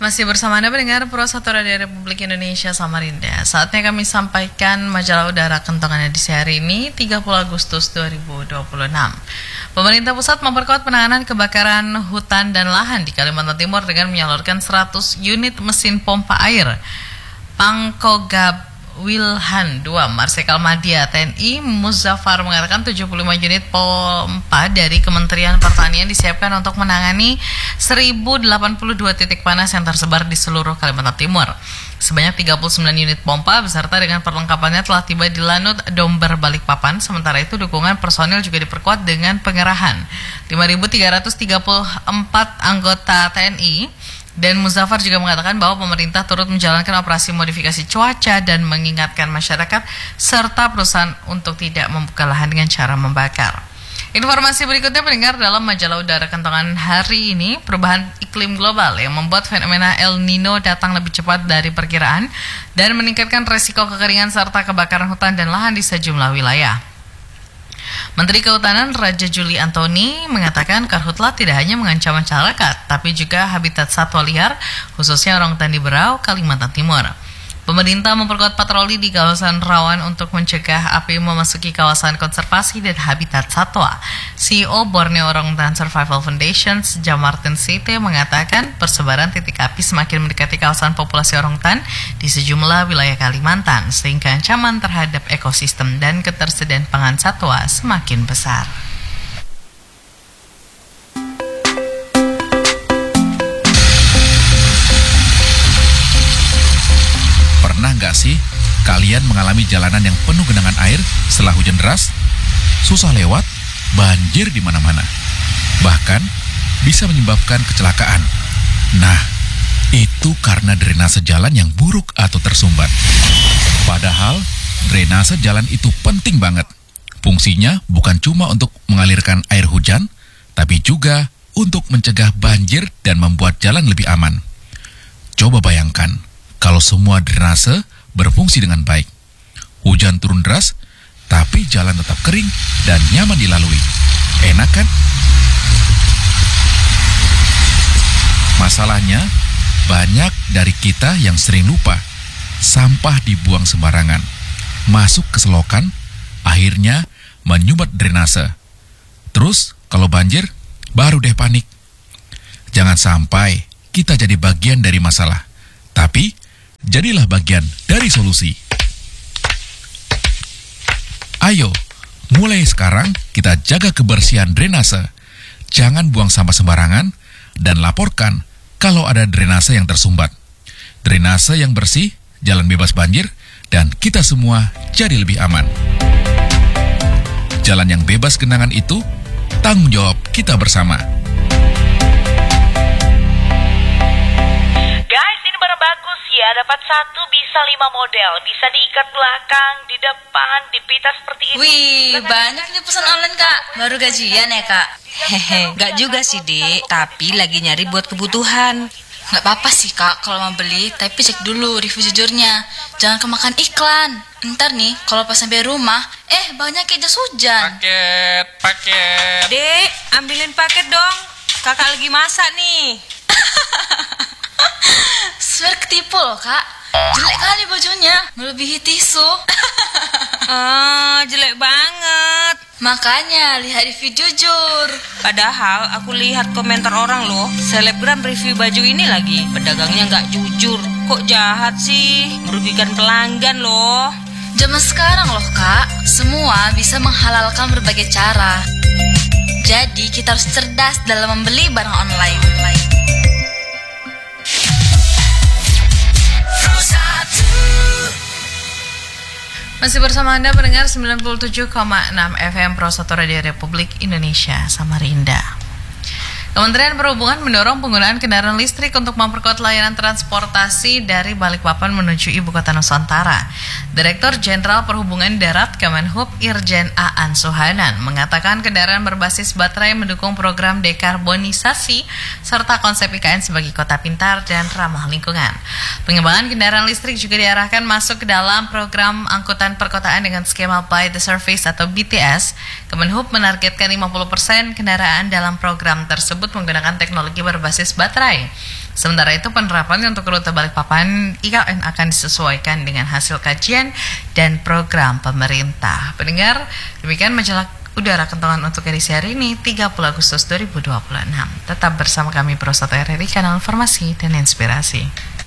Masih bersama Anda pendengar Pro 1 Radio Republik Indonesia Samarinda. Saatnya kami sampaikan majalah udara kentongan edisi hari ini 30 Agustus 2026. Pemerintah pusat memperkuat penanganan kebakaran hutan dan lahan di Kalimantan Timur dengan menyalurkan 100 unit mesin pompa air. Pangkogab Wilhan II Marsikal Madya TNI Muzaffar mengatakan 75 unit pompa dari Kementerian Pertanian disiapkan untuk menangani 1082 titik panas yang tersebar di seluruh Kalimantan Timur. Sebanyak 39 unit pompa beserta dengan perlengkapannya telah tiba di Lanut Domber Balikpapan. Sementara itu dukungan personil juga diperkuat dengan pengerahan 5.334 anggota TNI. Dan Muzaffar juga mengatakan bahwa pemerintah turut menjalankan operasi modifikasi cuaca dan mengingatkan masyarakat serta perusahaan untuk tidak membuka lahan dengan cara membakar. Informasi berikutnya pendengar dalam majalah udara kentongan hari ini, perubahan iklim global yang membuat fenomena El Nino datang lebih cepat dari perkiraan dan meningkatkan resiko kekeringan serta kebakaran hutan dan lahan di sejumlah wilayah. Menteri Kehutanan Raja Juli Antoni mengatakan karhutla tidak hanya mengancam masyarakat, tapi juga habitat satwa liar, khususnya orangutan di Berau, Kalimantan Timur. Pemerintah memperkuat patroli di kawasan rawan untuk mencegah api memasuki kawasan konservasi dan habitat satwa. CEO Borneo Orangutan Survival Foundation, Jamartin Site, mengatakan persebaran titik api semakin mendekati kawasan populasi orangutan di sejumlah wilayah Kalimantan, sehingga ancaman terhadap ekosistem dan ketersediaan pangan satwa semakin besar. Pernah nggak sih kalian mengalami jalanan yang penuh genangan air setelah hujan deras? Susah lewat, banjir di mana-mana. Bahkan bisa menyebabkan kecelakaan. Nah, itu karena drainase jalan yang buruk atau tersumbat. Padahal drainase jalan itu penting banget. Fungsinya bukan cuma untuk mengalirkan air hujan, tapi juga untuk mencegah banjir dan membuat jalan lebih aman. Coba bayangkan kalau semua drainase berfungsi dengan baik. Hujan turun deras, tapi jalan tetap kering dan nyaman dilalui. Enak kan? Masalahnya, banyak dari kita yang sering lupa. Sampah dibuang sembarangan, masuk ke selokan, akhirnya menyumbat drainase. Terus, kalau banjir, baru deh panik. Jangan sampai kita jadi bagian dari masalah, tapi jadilah bagian dari solusi. Ayo, mulai sekarang kita jaga kebersihan drainase. Jangan buang sampah sembarangan dan laporkan kalau ada drainase yang tersumbat. Drainase yang bersih, jalan bebas banjir, dan kita semua jadi lebih aman. Jalan yang bebas genangan itu tanggung jawab kita bersama. Ya, dapat 1 bisa 5 model. Bisa diikat belakang, di depan, dipita seperti ini. Wih, banyak nih pesan online, Kak. Baru gajian ya, Kak? Hehe, gak juga sih, Dik. Tapi lagi nyari buat kebutuhan. Gak apa-apa sih, Kak, kalau mau beli. Tapi cek dulu review jujurnya. Jangan kemakan iklan. Ntar nih, kalau pas sampai rumah, banyak kayak jas hujan. Paket. Dek, ambilin paket dong. Kakak lagi masak nih. Swear ketipu loh, Kak. Jelek kali bajunya, melebihi tisu. Jelek banget. Makanya lihat review jujur. Padahal aku lihat komentar orang loh, selebgram review baju ini lagi. Pedagangnya gak jujur. Kok jahat sih? Merugikan pelanggan loh. Zaman sekarang loh, Kak, semua bisa menghalalkan berbagai cara. Jadi kita harus cerdas dalam membeli barang online. Masih bersama Anda pendengar 97,6 FM Pro 1 Radio Republik Indonesia Samarinda. Kementerian Perhubungan mendorong penggunaan kendaraan listrik untuk memperkuat layanan transportasi dari Balikpapan menuju Ibu Kota Nusantara. Direktur Jenderal Perhubungan Darat Kemenhub Irjen Aan Suhanan mengatakan kendaraan berbasis baterai mendukung program dekarbonisasi serta konsep IKN sebagai kota pintar dan ramah lingkungan. Pengembangan kendaraan listrik juga diarahkan masuk ke dalam program angkutan perkotaan dengan skema By the Service atau BTS. Kemenhub menargetkan 50% kendaraan dalam program tersebut menggunakan teknologi berbasis baterai. Sementara itu penerapan untuk rute Balikpapan IKN akan disesuaikan dengan hasil kajian dan program pemerintah. Pendengar, demikian majalah Udara Kentongan untuk edisi hari ini 30 Agustus 2026. Tetap bersama kami Pro 1 RRI, kanal informasi dan inspirasi.